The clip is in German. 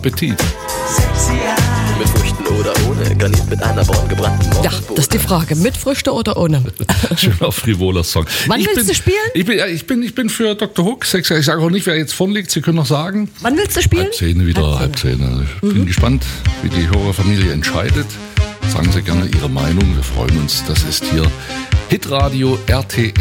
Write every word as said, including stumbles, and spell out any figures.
Appetit. Mit Früchten oder ohne, garniert mit einer braun gebrannten Morgenbohne. Ja, das ist die Frage. Mit Früchte oder ohne? Schöner frivoler Song. Wann ich willst bin, du spielen? Ich bin, ja, ich, bin, ich bin für Doktor Hook. Ich sage auch nicht, wer jetzt vorn liegt. Sie können noch sagen. Wann willst du spielen? Halb zehn wieder, halb zehn. Also ich bin Mhm. gespannt, wie die Hörerfamilie entscheidet. Sagen Sie gerne Ihre Meinung. Wir freuen uns. Das ist hier Hitradio R T L.